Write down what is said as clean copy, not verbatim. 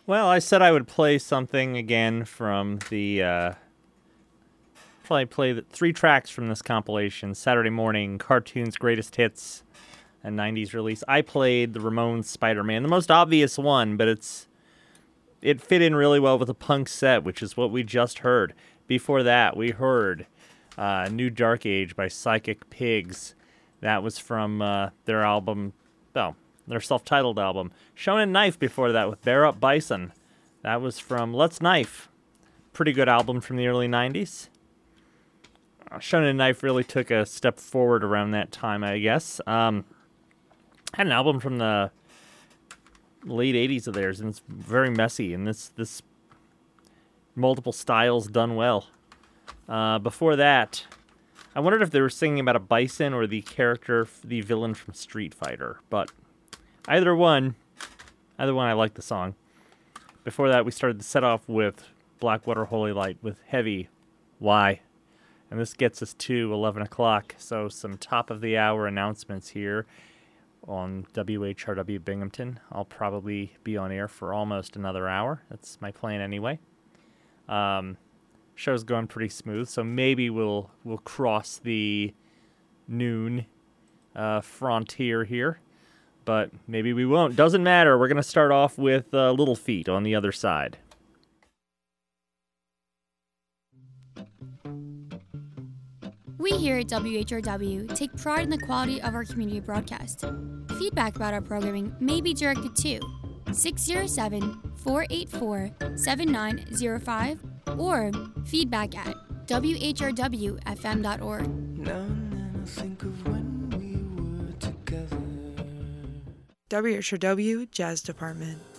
Well, I said I would play something again from the, probably play the 3 tracks from this compilation, Saturday Morning, Cartoons Greatest Hits, and 90s release. I played the Ramones Spider-Man, the most obvious one, but it fit in really well with the punk set, which is what we just heard. Before that, we heard New Dark Age by Psychic Pigs. That was from their album, well, their self-titled album. Shonen Knife before that with Bear Up Bison. That was from Let's Knife. Pretty good album from the early 90s. Shonen Knife really took a step forward around that time, I guess. Had an album from the late 80s of theirs, and it's very messy, and this multiple styles done well. Before that, I wondered if they were singing about a bison or the character, the villain from Street Fighter, but either one I like the song. Before that, we started the set off with Blackwater Holy Light with Heavy. Why? And this gets us to 11 o'clock, so some top-of-the-hour announcements here on WHRW Binghamton. I'll probably be on air for almost another hour. That's my plan anyway. Show's going pretty smooth, so maybe we'll cross the noon frontier here, but maybe we won't. Doesn't matter. We're going to start off with Little Feat on the other side. We here at WHRW take pride in the quality of our community broadcast. Feedback about our programming may be directed to 607-484-7905 or feedback at whrwfm.org. Now and then I think of when we were together. WHRW Jazz Department.